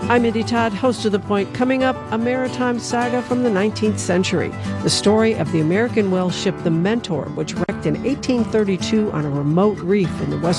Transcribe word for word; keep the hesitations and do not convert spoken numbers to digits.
I'm Mindy Todd, host of The Point. Coming up, a maritime saga from the nineteenth century. The story of the American whale ship the Mentor, which wrecked in eighteen thirty-two on a remote reef in the west.